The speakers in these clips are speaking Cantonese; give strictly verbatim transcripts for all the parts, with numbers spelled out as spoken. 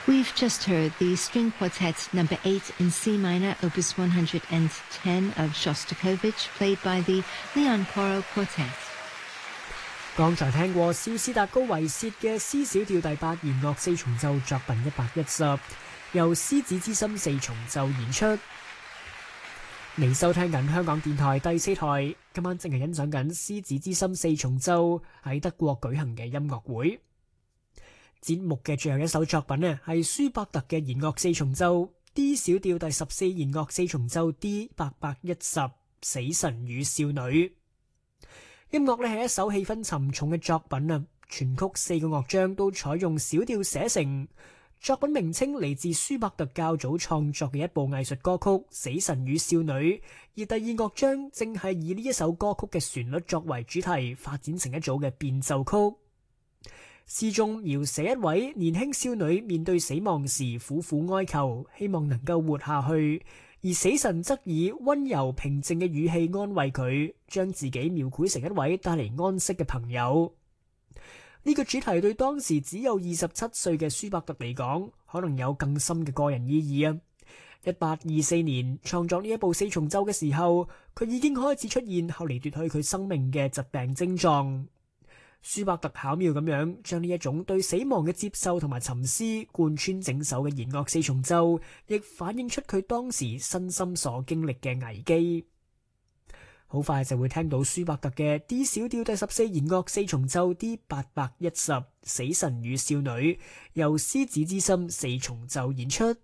We've just heard the string quartet number eight in C minor, opus one hundred ten of Shostakovich, played by the Leon Coro Quartet. 剛才聽過肖斯達高維薛嘅 C 小調第八弦樂四重奏作品一百一十，由獅子之心四重奏演出。你收聽緊香港電台第四台，今晚正係欣賞緊獅子之心四重奏喺德國舉行嘅音樂會。節目嘅最後一首作品呢，係舒伯特嘅弦樂四重奏 D 小調第十四弦樂四重奏 D 八百一十死神與少女。音樂呢係一首氣氛沉重嘅作品啊，全曲四個樂章都採用小調寫成。作品名稱嚟自舒伯特較早創作嘅一部藝術歌曲《死神與少女》，而第二樂章正係以呢一首歌曲嘅旋律作為主題，發展成一組嘅變奏曲。詩中描寫一位年輕少女面對死亡時苦苦哀求，希望能夠活下去，而死神則以溫柔平靜嘅語氣安慰佢，將自己描繪成一位帶嚟安息嘅朋友。呢個主題對當時只有二十七歲嘅舒伯特嚟講，可能有更深嘅個人意義啊！一八二四年創作呢一部四重奏嘅時候，佢已經開始出現後嚟奪去佢生命嘅疾病症狀。舒伯特巧妙咁樣將呢一種對死亡嘅接受同埋沉思貫穿整首嘅弦樂四重奏，亦反映出佢當時身心所經歷嘅危機。好快就會聽到舒伯特嘅 D 小調第十四弦樂四重奏 D 八百一十死神與少女，由獅子之心四重奏演出。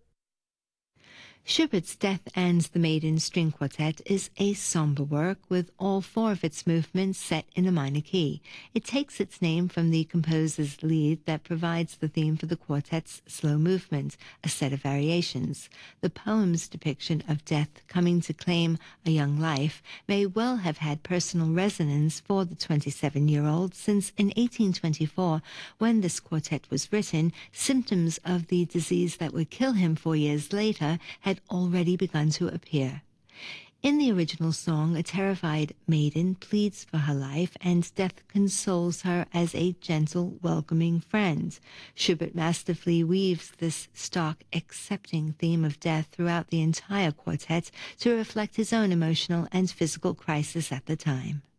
Schubert's Death Ends the Maiden String Quartet is a somber work with all four of its movements set in a minor key. It takes its name from the composer's lead that provides the theme for the quartet's slow movement, a set of variations. The poem's depiction of death coming to claim a young life may well have had personal resonance for the twenty-seven-year-old, since in eighteen twenty-four, when this quartet was written, symptoms of the disease that would kill him four years later had already begun to appear. In the original song, a terrified maiden pleads for her life, and death consoles her as a gentle, welcoming friend. Schubert masterfully weaves this stark, accepting theme of death throughout the entire quartet to reflect his own emotional and physical crisis at the time.